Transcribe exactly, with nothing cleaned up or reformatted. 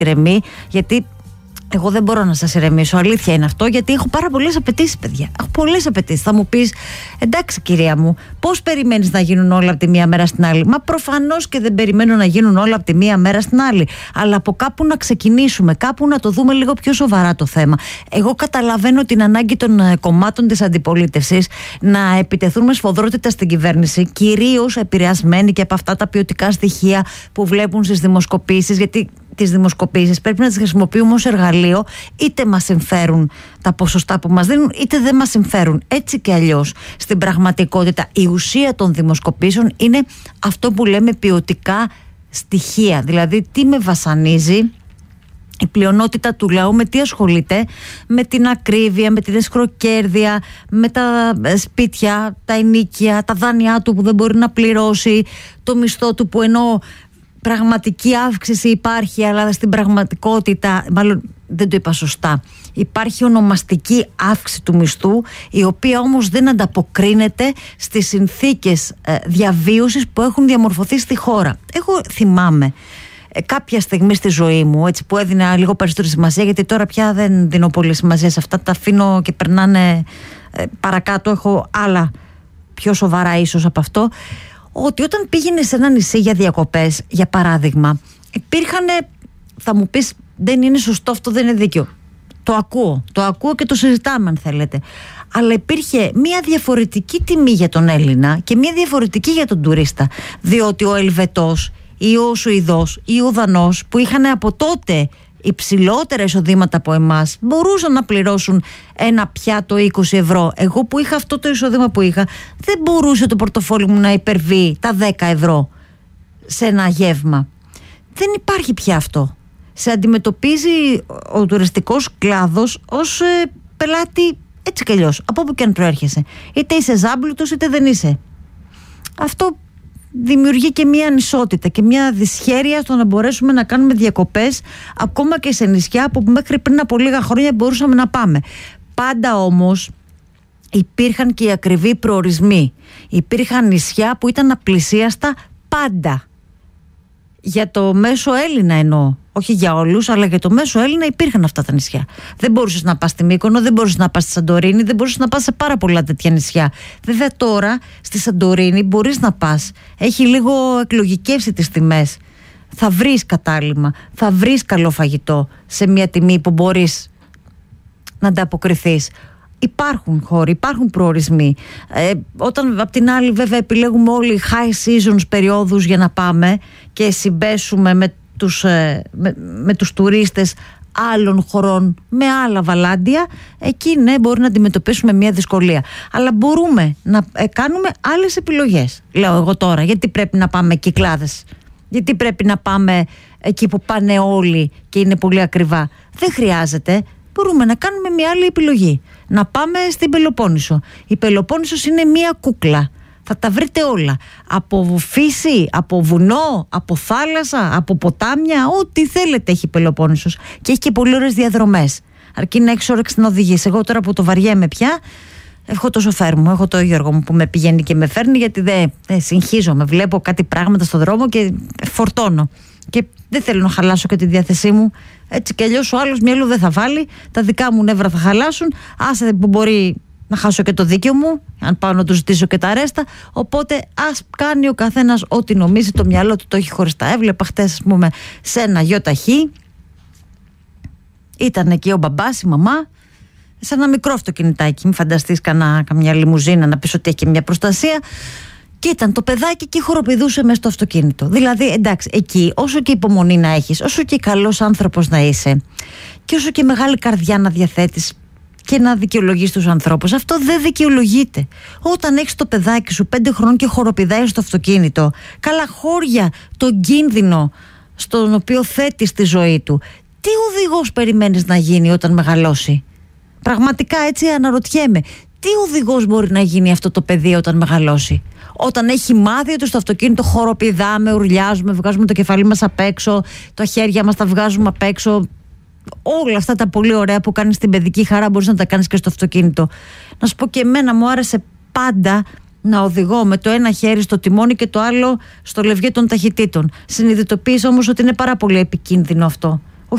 ηρεμή, γιατί εγώ δεν μπορώ να σας ηρεμήσω. Αλήθεια είναι αυτό, γιατί έχω πάρα πολλές απαιτήσεις, παιδιά. Έχω πολλές απαιτήσεις. Θα μου πεις, εντάξει, κυρία μου, πώς περιμένεις να γίνουν όλα από τη μία μέρα στην άλλη? Μα προφανώς και δεν περιμένω να γίνουν όλα από τη μία μέρα στην άλλη. Αλλά από κάπου να ξεκινήσουμε, κάπου να το δούμε λίγο πιο σοβαρά το θέμα. Εγώ καταλαβαίνω την ανάγκη των κομμάτων της αντιπολίτευσης να επιτεθούν με σφοδρότητα στην κυβέρνηση, κυρίως επηρεασμένοι και από αυτά τα ποιοτικά στοιχεία που βλέπουν στις δημοσκοπήσεις, γιατί τις δημοσκοπήσεις πρέπει να τις χρησιμοποιούμε ως εργαλείο, είτε μας συμφέρουν τα ποσοστά που μας δίνουν, είτε δεν μας συμφέρουν. Έτσι και αλλιώς, στην πραγματικότητα, η ουσία των δημοσκοπήσεων είναι αυτό που λέμε ποιοτικά στοιχεία. Δηλαδή, τι με βασανίζει η πλειονότητα του λαού, με τι ασχολείται? Με την ακρίβεια, με την εσχροκέρδεια, με τα σπίτια, τα ενοίκια, τα δάνειά του που δεν μπορεί να πληρώσει, το μισθό του που ενώ πραγματική αύξηση υπάρχει, αλλά στην πραγματικότητα, μάλλον δεν το είπα σωστά, υπάρχει ονομαστική αύξηση του μισθού, η οποία όμως δεν ανταποκρίνεται στις συνθήκες ε, διαβίωσης που έχουν διαμορφωθεί στη χώρα. Εγώ θυμάμαι ε, κάποια στιγμή στη ζωή μου, έτσι, που έδινα λίγο περισσότερη σημασία, γιατί τώρα πια δεν δίνω πολύ σημασία σε αυτά, τα αφήνω και περνάνε ε, παρακάτω, έχω άλλα πιο σοβαρά ίσως από αυτό. Ότι όταν πήγαινε σε ένα νησί για διακοπές, για παράδειγμα, υπήρχαν, θα μου πεις, δεν είναι σωστό αυτό, δεν είναι δίκαιο. Το ακούω, το ακούω και το συζητάμε αν θέλετε. Αλλά υπήρχε μια διαφορετική τιμή για τον Έλληνα και μια διαφορετική για τον τουρίστα. Διότι ο Ελβετός ή ο Σουηδός ή ο Δανός, που είχαν από τότε υψηλότερα εισοδήματα από εμάς, μπορούσαν να πληρώσουν ένα πιάτο είκοσι ευρώ. Εγώ που είχα αυτό το εισόδημα που είχα, δεν μπορούσε το πορτοφόλι μου να υπερβεί τα δέκα ευρώ σε ένα γεύμα. Δεν υπάρχει πια αυτό. Σε αντιμετωπίζει ο τουριστικός κλάδος ως ε, πελάτη έτσι κι αλλιώς, από όπου και αν προέρχεσαι. Είτε είσαι ζάμπλουτος είτε δεν είσαι. Αυτό δημιουργεί και μια ανισότητα και μια δυσχέρεια στο να μπορέσουμε να κάνουμε διακοπές ακόμα και σε νησιά που μέχρι πριν από λίγα χρόνια μπορούσαμε να πάμε. Πάντα όμως υπήρχαν και οι ακριβοί προορισμοί. Υπήρχαν νησιά που ήταν απλησίαστα πάντα. Για το μέσο Έλληνα εννοώ. Όχι για όλους, αλλά για το μέσο Έλληνα υπήρχαν αυτά τα νησιά. Δεν μπορούσες να πας στη Μύκονο, δεν μπορούσες να πας στη Σαντορίνη, δεν μπορούσες να πας σε πάρα πολλά τέτοια νησιά. Βέβαια τώρα στη Σαντορίνη μπορείς να πας. Έχει λίγο εκλογικεύσει τις τιμές. Θα βρεις κατάλημα, θα βρεις καλό φαγητό σε μια τιμή που μπορείς να ανταποκριθείς. Υπάρχουν χώροι, υπάρχουν προορισμοί. Ε, όταν απ' την άλλη βέβαια επιλέγουμε όλοι high seasons περιόδους για να πάμε και συμπέσουμε με τους, ε, με, με τους τουρίστες άλλων χωρών με άλλα βαλάντια, εκεί ναι, μπορεί να αντιμετωπίσουμε μια δυσκολία. Αλλά μπορούμε να ε, κάνουμε άλλες επιλογές. Λέω εγώ τώρα, γιατί πρέπει να πάμε Κυκλάδες? Γιατί πρέπει να πάμε εκεί που πάνε όλοι και είναι πολύ ακριβά? Δεν χρειάζεται. Μπορούμε να κάνουμε μια άλλη επιλογή. Να πάμε στην Πελοπόννησο. Η Πελοπόννησος είναι μια κούκλα. Θα τα βρείτε όλα. Από φύση, από βουνό, από θάλασσα, από ποτάμια, ό,τι θέλετε έχει η Πελοπόννησος. Και έχει και πολύ ωραίες διαδρομές. Αρκεί να έχεις όρεξη να οδηγείς. Εγώ τώρα που το βαριέμαι πια, έχω το σοφέρ μου, έχω το Γιώργο μου που με πηγαίνει και με φέρνει, γιατί δεν δε, συγχύζομαι. Βλέπω κάτι πράγματα στον δρόμο και φορτώνω. Και δεν θέλω να χαλάσω και τη διάθεσή μου. Έτσι κι αλλιώς ο άλλος μυαλό δεν θα βάλει. Τα δικά μου νεύρα θα χαλάσουν. Άσε που μπορεί να χάσω και το δίκαιο μου, αν πάω να του ζητήσω και τα ρέστα. Οπότε ας κάνει ο καθένας ό,τι νομίζει, το μυαλό του το έχει χωριστά. Έβλεπα χτες, ας πούμε, σε ένα γιοταχή. Ήταν εκεί ο μπαμπάς, η μαμά, σε ένα μικρό αυτοκινητάκι. Μην φανταστείς κανά, καμιά λιμουζίνα να πεις ότι έχει και μια προστασία. Και ήταν το παιδάκι και χοροπηδούσε μέσα στο αυτοκίνητο. Δηλαδή, εντάξει, εκεί όσο και υπομονή να έχεις, όσο και καλός άνθρωπος να είσαι και όσο και μεγάλη καρδιά να διαθέτεις και να δικαιολογείς τους ανθρώπους, αυτό δεν δικαιολογείται. Όταν έχεις το παιδάκι σου πέντε χρόνων και χοροπηδάει στο αυτοκίνητο, καλά χώρια τον κίνδυνο στον οποίο θέτει στη ζωή του, τι οδηγός περιμένεις να γίνει όταν μεγαλώσει? Πραγματικά έτσι αναρωτιέμαι. Τι οδηγός μπορεί να γίνει αυτό το παιδί όταν μεγαλώσει? Όταν έχει μάθει ότι στο αυτοκίνητο χοροπηδάμε, ουρλιάζουμε, βγάζουμε το κεφάλι μας απ' έξω, τα χέρια μας τα βγάζουμε απ' έξω. Όλα αυτά τα πολύ ωραία που κάνεις στην παιδική χαρά μπορείς να τα κάνεις και στο αυτοκίνητο. Να σου πω, και εμένα μου άρεσε πάντα να οδηγώ με το ένα χέρι στο τιμόνι και το άλλο στο λευγέ των ταχυτήτων. Συνειδητοποίησα όμως ότι είναι πάρα πολύ επικίνδυνο αυτό.